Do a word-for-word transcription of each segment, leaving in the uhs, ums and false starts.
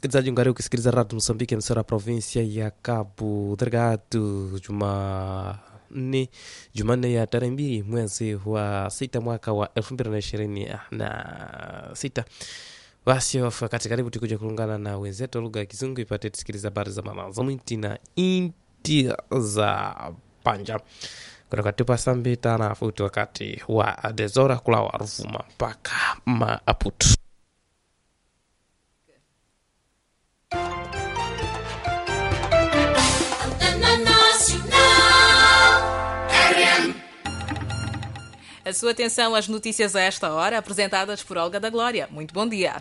msikilizaji ungari ukisikiliza Radio Msambiki msara provinsia ya Cabo Delgado Jumanne Jumanne ya tarehe mbili mwezi wa sita mwaka wa elfu mbili na ishirini na sita. Basi wakati karibu tukuja kulungana na wenzetu lugha ya Kizungu ipate tusikiliza habari za mama za mwinti na inti za panja. Kuna katupa sambita na futi wakati wa dezora kula wa Ruvuma mpaka Maputo. A sua atenção às notícias a esta hora, apresentadas por Olga da Glória. Muito bom dia.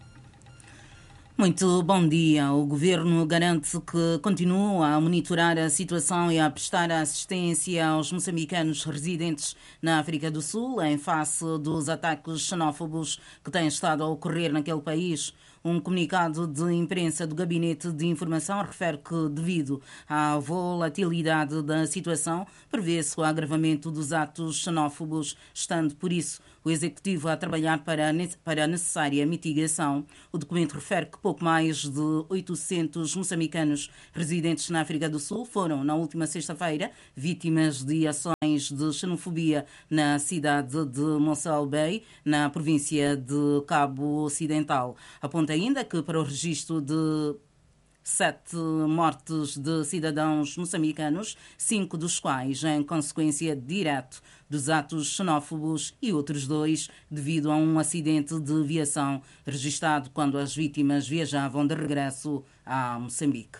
Muito bom dia. O Governo garante que continua a monitorar a situação e a prestar assistência aos moçambicanos residentes na África do Sul em face dos ataques xenófobos que têm estado a ocorrer naquele país. Um comunicado de imprensa do Gabinete de Informação refere que, devido à volatilidade da situação, prevê-se o agravamento dos atos xenófobos, estando, por isso, o Executivo a trabalhar para a necessária mitigação. O documento refere que pouco mais de oitocentos moçambicanos residentes na África do Sul foram, na última sexta-feira, vítimas de ações de xenofobia na cidade de Mossel Bay, na província de Cabo Ocidental. Aponta ainda que, para o registro de sete mortes de cidadãos moçambicanos, cinco dos quais em consequência direta dos atos xenófobos e outros dois devido a um acidente de aviação registado quando as vítimas viajavam de regresso a Moçambique.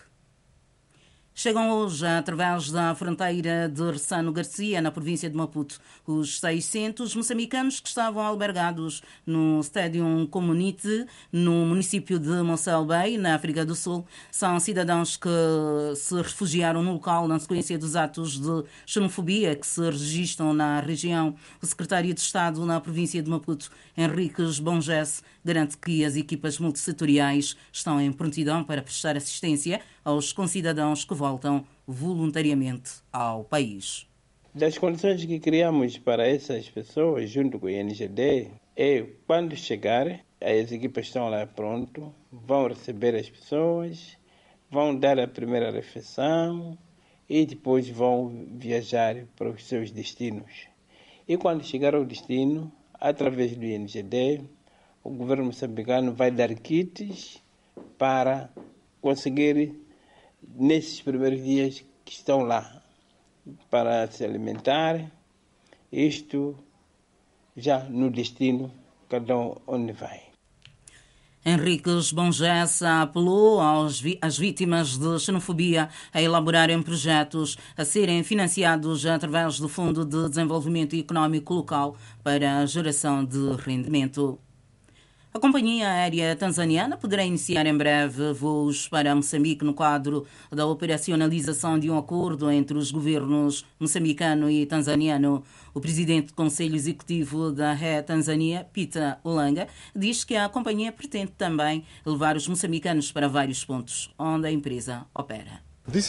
Chegam hoje, através da fronteira de Ressano Garcia, na província de Maputo, os seiscentos moçambicanos que estavam albergados no Stadium Community, no município de Mossel Bay, na África do Sul. São cidadãos que se refugiaram no local na sequência dos atos de xenofobia que se registram na região. O secretário de Estado na província de Maputo, Henriques Bongesse, garante que as equipas multissetoriais estão em prontidão para prestar assistência aos concidadãos que voltam voluntariamente ao país. Das condições que criamos para essas pessoas, junto com o I N G D, é quando chegar, as equipas estão lá pronto, vão receber as pessoas, vão dar a primeira refeição e depois vão viajar para os seus destinos. E quando chegar ao destino, através do I N G D, o governo moçambicano vai dar kits para conseguir, nesses primeiros dias que estão lá, para se alimentar, isto já no destino, cada um onde vai. Henriques Bongesse apelou aos, às vítimas de xenofobia a elaborarem projetos a serem financiados através do Fundo de Desenvolvimento Económico Local para a geração de rendimento. A companhia aérea tanzaniana poderá iniciar em breve voos para Moçambique no quadro da operacionalização de um acordo entre os governos moçambicano e tanzaniano. O presidente do Conselho Executivo da Air Tanzania, Peter Ulanga, diz que a companhia pretende também levar os moçambicanos para vários pontos onde a empresa opera.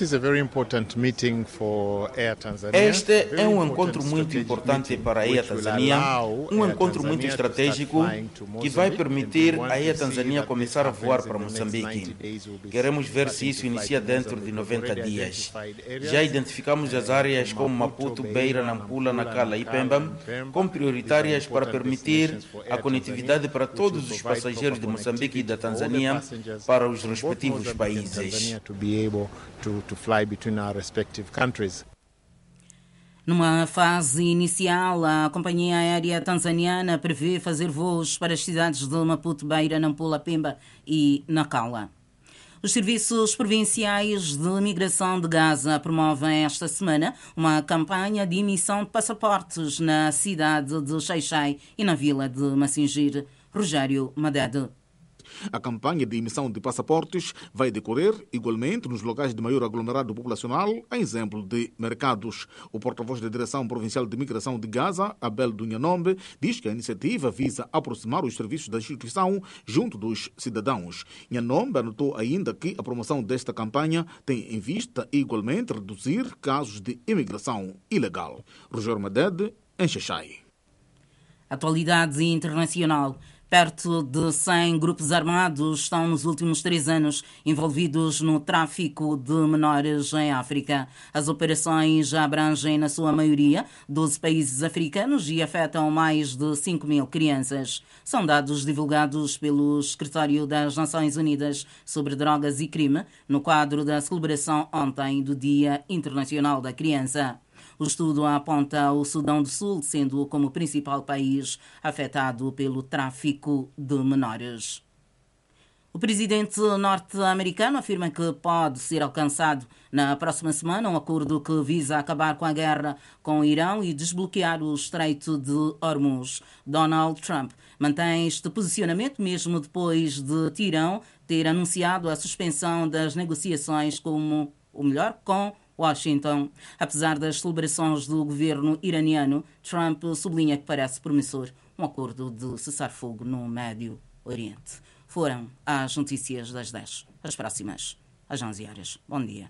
Este é um encontro muito importante para a Air Tanzania, um encontro muito estratégico que vai permitir a Air Tanzania começar a voar para Moçambique. Queremos ver se isso inicia dentro de noventa dias. Já identificamos as áreas como Maputo, Beira, Nampula, Nacala e Pemba como prioritárias para permitir a conectividade para todos os passageiros de Moçambique e da Tanzânia para os respectivos países. To, to fly between our respective countries. Numa fase inicial, a companhia aérea tanzaniana prevê fazer voos para as cidades de Maputo, Beira, Nampula, Pemba e Nacala. Os serviços provinciais de imigração de Gaza promovem esta semana uma campanha de emissão de passaportes na cidade de Xai-Xai e na vila de Masingir. Rogério Madede. A campanha de emissão de passaportes vai decorrer igualmente nos locais de maior aglomerado populacional, a exemplo de mercados. O porta-voz da Direção Provincial de Imigração de Gaza, Abel Dunhanombe, diz que a iniciativa visa aproximar os serviços da instituição junto dos cidadãos. Nhanombe anotou ainda que a promoção desta campanha tem em vista igualmente reduzir casos de imigração ilegal. Rogério Madede, em Xai-Xai. Atualidade internacional. Perto de cem grupos armados estão nos últimos três anos envolvidos no tráfico de menores em África. As operações já abrangem, na sua maioria, doze países africanos e afetam mais de cinco mil crianças. São dados divulgados pelo Escritório das Nações Unidas sobre Drogas e Crime no quadro da celebração ontem do Dia Internacional da Criança. O estudo aponta o Sudão do Sul sendo como principal país afetado pelo tráfico de menores. O presidente norte-americano afirma que pode ser alcançado na próxima semana um acordo que visa acabar com a guerra com o Irão e desbloquear o Estreito de Hormuz. Donald Trump mantém este posicionamento mesmo depois de Teherão ter anunciado a suspensão das negociações como o melhor com Washington. Apesar das celebrações do governo iraniano, Trump sublinha que parece promissor um acordo de cessar-fogo no Médio Oriente. Foram as notícias das dez. As próximas, às onze horas. Bom dia.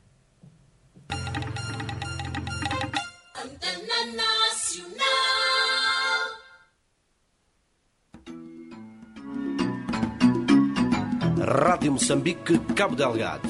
Rádio Moçambique, Cabo Delgado.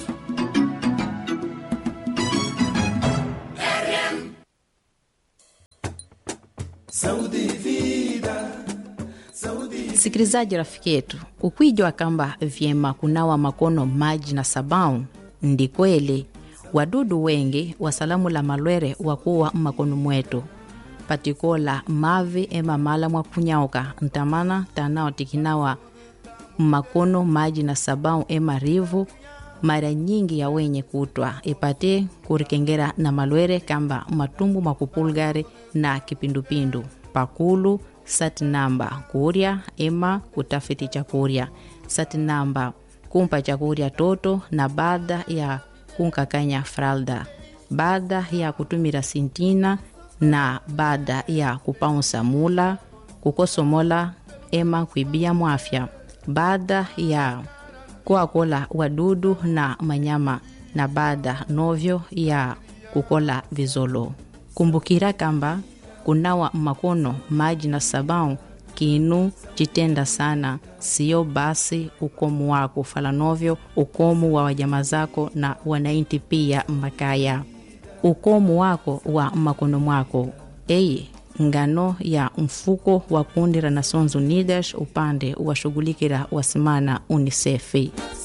Sikilizaji rafiki yetu, ukwijua kamba vyema kunawa makono maji na sabau, ndi kweli wadudu wengi wasalamu la malwere wakuwa makono mwetu. Patikola mavi ema mala mwa kunyauka, ntamana tanao tikinawa makono maji na sabau ema rivu, mara nyingi ya wenye kutwa ipate kurikengera na malwere kamba matumbu makupulgari na kipindupindu. Pakulu sati namba kuria ema kutafiti chakuria. Sati namba kumpa chakuria toto na baada ya kunkakanya fralda. Baada ya kutumira sintina na baada ya kupaunsa mula, kukosomola ema kuibia mwafya. Baada ya kuakola wadudu na manyama na baada novyo ya kukola vizolo. Kumbukira kamba kunawa makono maji na sabau kinu chitenda sana, sio basi ukomu wako falanovyo ukomu wa wajama zako na wanainti pia makaya. Ukomu wako wa makono mwako. Eye, ngano ya mfuko wa kundi la Nações Unidas upande wa shughulikira wasimana UNICEF.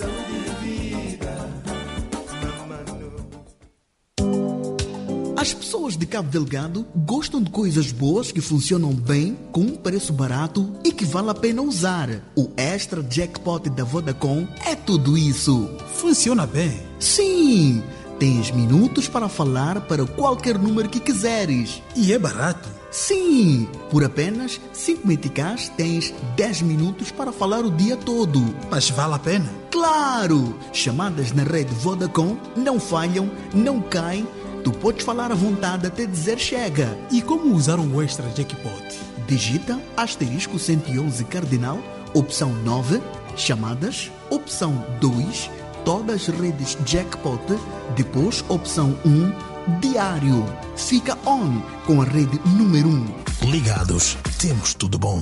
As pessoas de Cabo Delgado gostam de coisas boas que funcionam bem, com um preço barato e que vale a pena usar. O Extra Jackpot da Vodacom é tudo isso. Funciona bem? Sim! Tens minutos para falar para qualquer número que quiseres. E é barato? Sim! Por apenas cinco meticais tens dez minutos para falar o dia todo. Mas vale a pena? Claro! Chamadas na rede Vodacom não falham, não caem. Tu podes falar à vontade até dizer chega. E como usar o Extra Jackpot? Digita asterisco cento e onze cardinal, opção nove, chamadas, opção dois, todas as redes Jackpot, depois opção um, diário. Fica on com a rede número um. Ligados, temos tudo bom.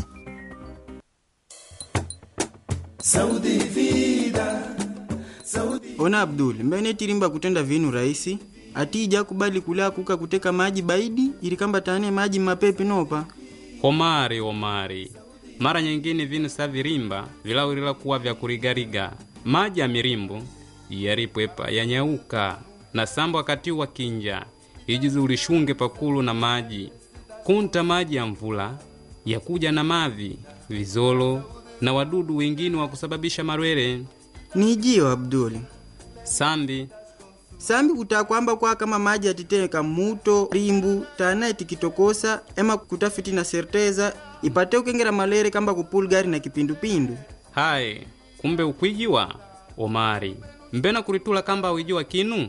Saúde e vida. Saúde. Ona Abdul, mbene tirimba kutenda vinu rahisi. Atija kubali kula kuka kuteka maji baidi ili kamba tane maji mapepe nopa. Omari, omari. Mara nyingine vinu savirimba vilawirila kuwa vya kurigariga. Maji ya mirimbu yaripwepa yanyauka na sambo wakati wa kinja ijizu ulishunge pakulu na maji. Kunta maji ya mvula yakuja na mavi, vizolo na wadudu wengine wa kusababisha marwere. Nijio Abdul. Sambi Sambi kutakwamba kwa kama maji atiteka muto, rimbu, tana itikitokosa, ema kutafiti na serteza, ipate ukengera malere kamba kupulgari na kipindupindu. Hai, kumbe ukwijiwa, omari. Mbena kuritula kamba uijiwa kinu?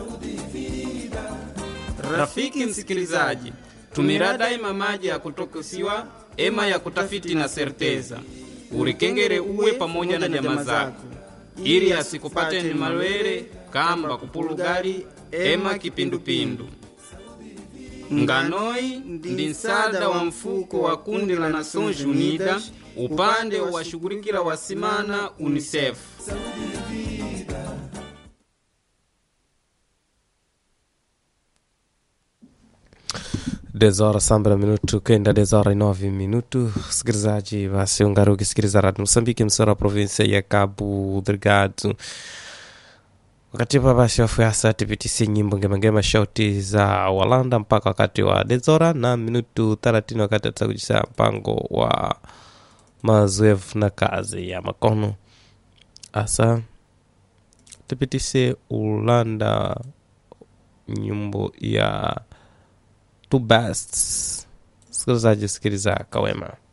Rafiki msikilizaji, tumira daima maji ya kutokosiwa, ema ya kutafiti na serteza. Urikengere uwe pamoja na jamaa zako. Ili asikupate ni malwere, kamba kupulugari, ema kipindupindu. Nganoi ndi nsada wa mfuko wa kundi la Nações Unidas upande wa shughulikira wasimana UNICEF. dez horas sambra minuto kenda dez horas e nove minuto. Sikilizaji basi ungari ukisikiliza Radio Moçambique msora provinsia ya Cabo Delgado. Wakati pa basi wafu ya saa tipitisi nyimbo ngema shauti za Walanda mpaka wakati wa dez horas na minuto thelathini wakati atakujisa mpango wa mazoevu na kazi ya makono. Asa tipitisi Ulanda nyimbo ya Two Best. Sikilizaji sikiliza kawema.